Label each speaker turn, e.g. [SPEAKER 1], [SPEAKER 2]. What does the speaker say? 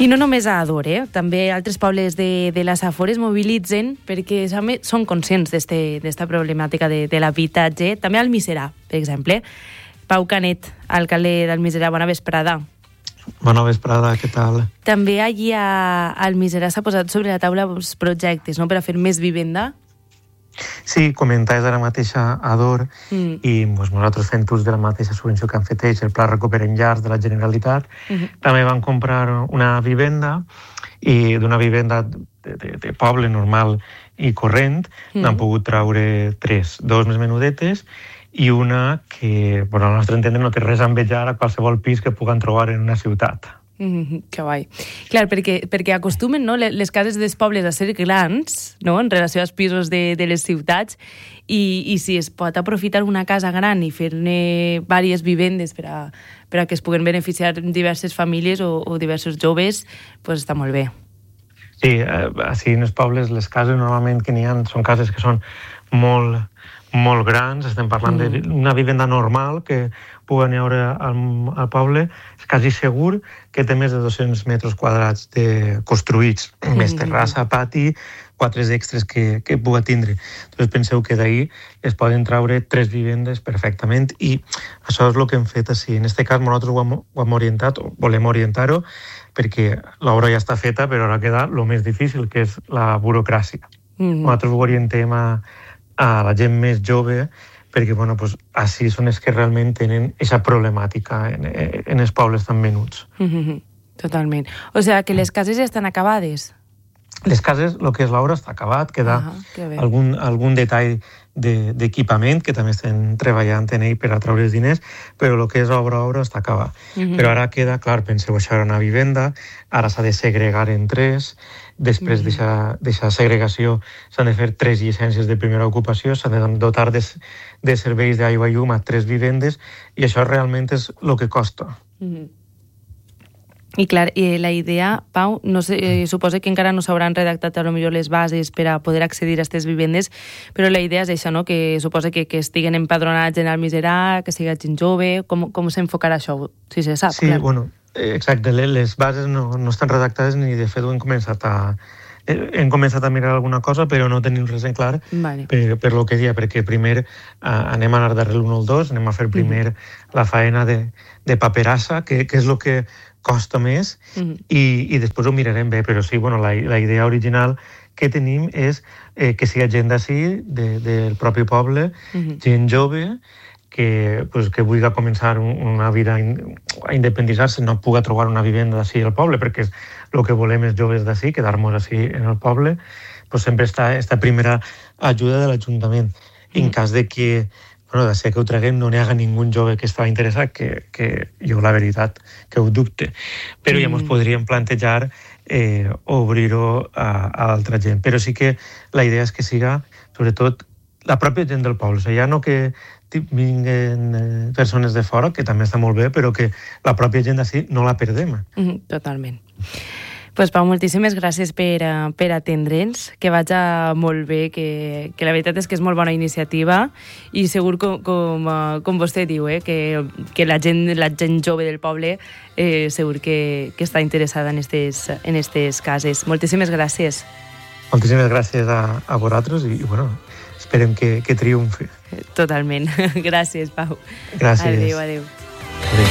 [SPEAKER 1] I no només a Ador, també altres pobles de les Afores mobilitzen perquè són conscients d'esta problemàtica de l'habitatge. També al Almiserà, per exemple. Pau Canet, alcalde d'Almiserà, bona vesprada.
[SPEAKER 2] Bona vesprada, què tal?
[SPEAKER 1] També allí a Almiserà s'ha posat sobre la taula els projectes, no?, per a fer més vivenda.
[SPEAKER 2] Sí, comentaves ara mateix a Ador i nosaltres fent ús de la mateixa subvenció que han fet ells, el Pla Recuperen Llars de la Generalitat, també van comprar una vivenda i d'una vivenda de poble normal i corrent n'han pogut traure 3, 2 més menudetes i una que, al nostre entendre, no té res a envejar a qualsevol pis que puguen trobar en una ciutat.
[SPEAKER 1] Que guai. Clar, perquè acostumen, no, les cases dels pobles a ser grans, no?, en relació als pisos de les ciutats, i si es pot aprofitar una casa gran i fer-ne diverses vivendes per a que es puguen beneficiar diverses famílies o diversos joves, doncs està molt bé.
[SPEAKER 2] Sí, així en els pobles les cases normalment que n'hi ha són cases que són molt grans, estem parlant d'una vivenda normal que puguen veure al poble, és quasi segur que té més de 200 metres quadrats construïts, més terrassa, pati, 4 extras que pugui tindre. Doncs penseu que d'ahir es poden traure 3 vivendes perfectament i això és el que hem fet així. En aquest cas nosaltres ho hem orientat, o volem orientar-ho, perquè l'obra ja està feta, però ara queda el més difícil, que és la burocràcia. Nosaltres ho orientem a la gent més jove, perquè així són els que realment tenen aquesta problemàtica en els pobles tan menuts.
[SPEAKER 1] Totalment. O sigui, que les cases ja estan acabades?
[SPEAKER 2] Les cases, el que és l'obra, està acabat, queda algun detall d'equipament, que també estem treballant en ell per a treure els diners, però el que és obra està acabat. Però ara queda, clar, penseu, això era una vivenda, ara s'ha de segregar en 3, després d'aquesta segregació s'han de fer 3 llicències de primera ocupació, s'han de dotar de serveis d'aigua i llum a 3 vivendes, i això realment és el que costa.
[SPEAKER 1] I clar, la idea, Pau, no sé, suposa que encara no s'hauran redactat a lo millor les bases per a poder accedir a aquestes vivendes, però la idea és això, no?, que suposa que estiguen empadronats en Almiserà, que sigui gent jove, com s'enfocarà això, si se sap?
[SPEAKER 2] Sí, clar. Exacte, les bases no estan redactades ni de fet ho hem començat a mirar alguna cosa, però no tenim res en clar per lo que dia, perquè primer anem a anar darrere l'1 o el 2, anem a fer primer la faena de paperassa, que és el que costa més, i després ho mirarem bé, però sí, la idea original que tenim és que sigui gent d'ací, del propi poble, gent jove, que vulgui començar una vida a independitzar-se, no pugui trobar una vivenda d'ací al poble, perquè el que volem és joves d'ací, quedar-nos així en el poble, sempre està aquesta primera ajuda de l'Ajuntament. En cas de que d'ací que ho traguem no n'hi haga ningú jove que està interessat, que jo la veritat que ho dubte, però ja ens podríem plantejar obrir-ho a altra gent. Però sí que la idea és que siga, sobretot, la pròpia gent del poble, ja no que vinguen persones de fora, que també està molt bé, però que la pròpia gent d'ací no la perdem.
[SPEAKER 1] Totalment. Doncs Pau, moltíssimes gràcies per atendre'ns, que vaja molt bé, que la veritat és que és molt bona iniciativa i segur, com vostè diu, que la gent jove del poble segur que està interessada en aquestes cases. Moltíssimes gràcies.
[SPEAKER 2] Moltíssimes gràcies a vosaltres i esperem que triomfi.
[SPEAKER 1] Totalment. Gràcies, Pau.
[SPEAKER 2] Gràcies.
[SPEAKER 1] Adéu.